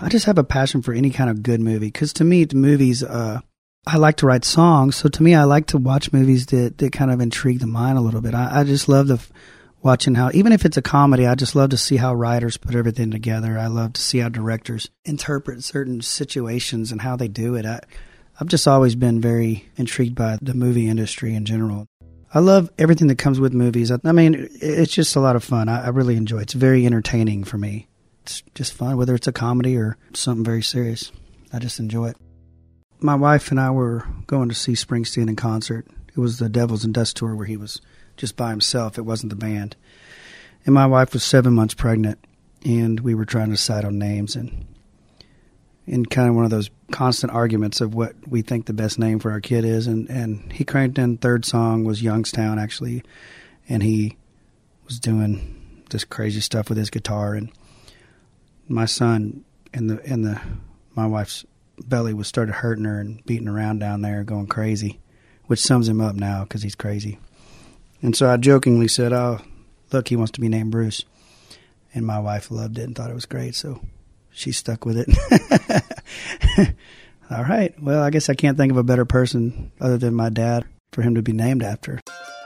I just have a passion for any kind of good movie, because to me, the movies, I like to write songs, so to me, I like to watch movies that kind of intrigue the mind a little bit. I just love watching how, even if it's a comedy, I just love to see how writers put everything together. I love to see how directors interpret certain situations and how they do it. I've just always been very intrigued by the movie industry in general. I love everything that comes with movies. I mean, it's just a lot of fun. I really enjoy it. It's very entertaining for me. It's just fun, whether it's a comedy or something very serious. I just enjoy it. My wife and I were going to see Springsteen in concert. It was the Devils and Dust tour where he was just by himself. It wasn't the band. And my wife was 7 months pregnant, and we were trying to decide on names, and in kind of one of those constant arguments of what we think the best name for our kid is. And he cranked in, third song was Youngstown, actually, and he was doing this crazy stuff with his guitar, and my son in my wife's belly was started hurting her and beating around down there, going crazy, which sums him up now because he's crazy. And so I jokingly said, "Oh, look, he wants to be named Bruce." And my wife loved it and thought it was great, so she stuck with it. All right. Well, I guess I can't think of a better person other than my dad for him to be named after.